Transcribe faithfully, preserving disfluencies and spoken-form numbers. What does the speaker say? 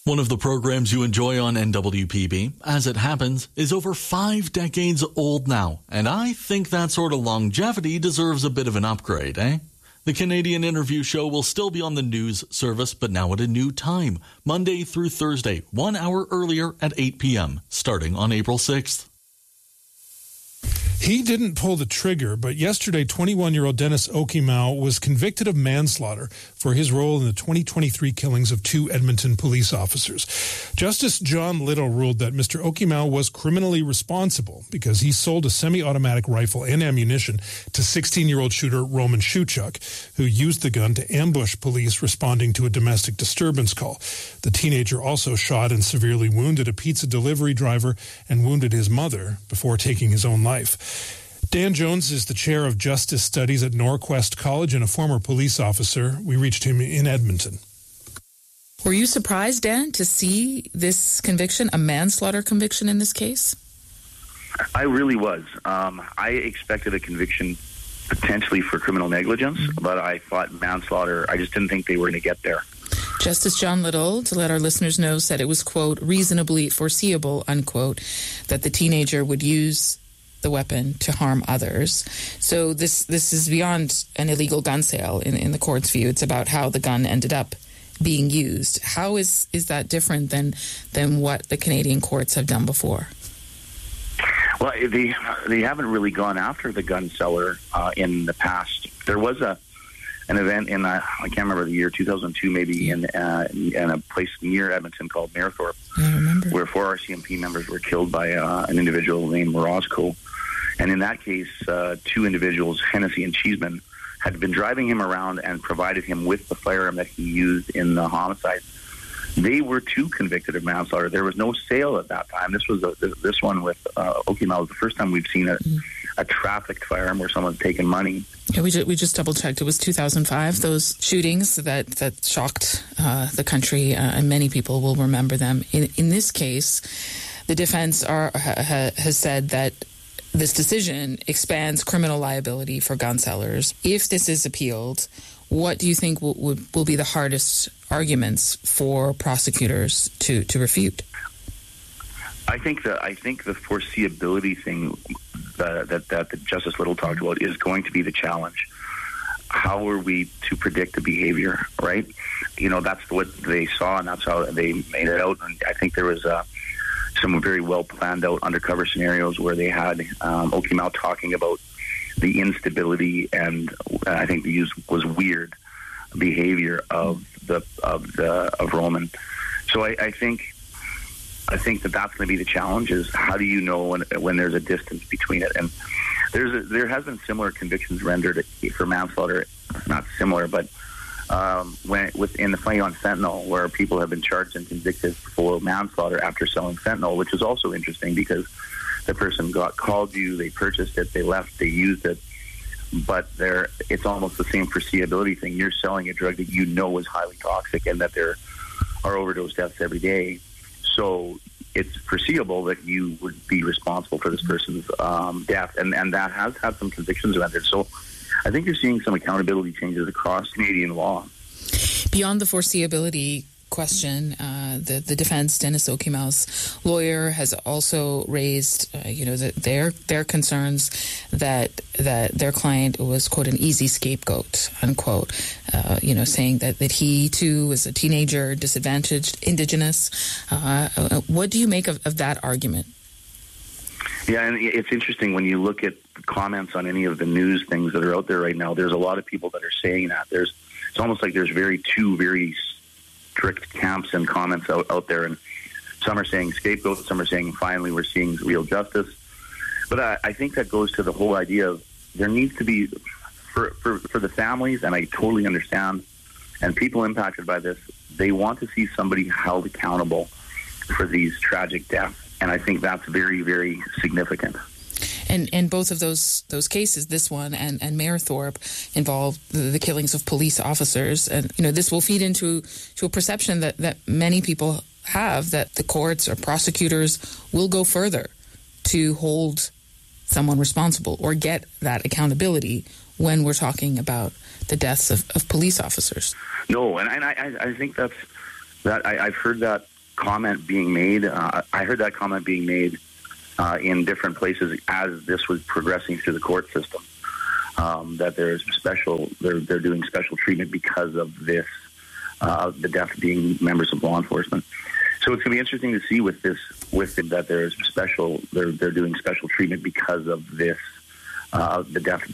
One of the programs you enjoy on N W P B, as it happens, is over five decades old now, and I think that sort of longevity deserves a bit of an upgrade, eh? The Canadian Interview Show will still be on the news service, but now at a new time, Monday through Thursday, one hour earlier at eight p.m., starting on April sixth. He didn't pull the trigger, but yesterday, twenty-one-year-old Dennis Okimau was convicted of manslaughter for his role in the twenty twenty-three killings of two Edmonton police officers. Justice John Little ruled that Mister Okimau was criminally responsible because he sold a semi-automatic rifle and ammunition to sixteen-year-old shooter Roman Shuchuk, who used the gun to ambush police responding to a domestic disturbance call. The teenager also shot and severely wounded a pizza delivery driver and wounded his mother before taking his own life. Dan Jones is the chair of Justice Studies at Norquest College and a former police officer. We reached him in Edmonton. Were you surprised, Dan, to see this conviction, a manslaughter conviction in this case? I really was. Um, I expected a conviction potentially for criminal negligence, mm-hmm. but I thought manslaughter, I just didn't think they were going to get there. Justice John Little, to let our listeners know, said it was, quote, reasonably foreseeable, unquote, that the teenager would use the weapon to harm others. So this this is beyond an illegal gun sale in, in the court's view. It's about how the gun ended up being used. How is, is that different than than what the Canadian courts have done before? Well, they they haven't really gone after the gun seller uh, in the past. There was a an event in uh, I can't remember the year, two thousand two maybe, in uh, in a place near Edmonton called Mayerthorpe, I remember, where four R C M P members were killed by uh, an individual named Morozco. And in that case, uh, two individuals, Hennessy and Cheeseman, had been driving him around and provided him with the firearm that he used in the homicide. They were too convicted of manslaughter. There was no sale at that time. This was a, this one with uh, Okimau was the first time we've seen a, mm. a trafficked firearm where someone's taken money. Yeah, we just, we just double checked. It was two thousand five. Those shootings that that shocked uh, the country, uh, and many people will remember them. In in this case, the defense are ha, has said that this decision expands criminal liability for gun sellers. If this is appealed, what do you think will, will, will be the hardest arguments for prosecutors to, to refute? I think that I think the foreseeability thing that, that that Justice Little talked about is going to be the challenge. How are we to predict the behavior, right? You know, that's what they saw, and that's how they made it out. And I think there was a some very well planned out undercover scenarios where they had um, Okimau talking about the instability and uh, I think the use was weird behavior of the of the of Roman. So I, I think I think that that's going to be the challenge: is how do you know when when there's a distance between it? And there's a, there has been similar convictions rendered for manslaughter, not similar, but. Um, when within the fight on fentanyl, where people have been charged and convicted for manslaughter after selling fentanyl, which is also interesting because the person got called you, they purchased it, they left, they used it, but there it's almost the same foreseeability thing. You're selling a drug that you know is highly toxic and that there are overdose deaths every day, so it's foreseeable that you would be responsible for this person's um, death, and and that has had some convictions rendered. So I think you're seeing some accountability changes across Canadian law. Beyond the foreseeability question, uh, the the defense, Dennis Okimau's lawyer, has also raised, uh, you know, the, their their concerns that that their client was, quote, an easy scapegoat, unquote. Uh, you know, saying that that he too was a teenager, disadvantaged, Indigenous. Uh, what do you make of, of that argument? Yeah, and it's interesting when you look at comments on any of the news things that are out there right now. There's a lot of people that are saying that. There's it's almost like there's very two very strict camps and comments out, out there, and some are saying scapegoat, some are saying finally we're seeing real justice. But I, I think that goes to the whole idea of there needs to be for, for for the families, and I totally understand, and people impacted by this, they want to see somebody held accountable for these tragic deaths. And I think that's very, very significant. And and both of those those cases, this one and, and Mayerthorpe, involved the, the killings of police officers. And, you know, this will feed into to a perception that, that many people have that the courts or prosecutors will go further to hold someone responsible or get that accountability when we're talking about the deaths of, of police officers. No, and, and I, I think that's that I, I've heard that comment being made. Uh, I heard that comment being made uh, in different places as this was progressing through the court system. Um, that there's special, they're they're doing special treatment because of this, uh, the death being members of law enforcement. So it's going to be interesting to see with this, with the, that there's special, they're they're doing special treatment because of this, uh, the death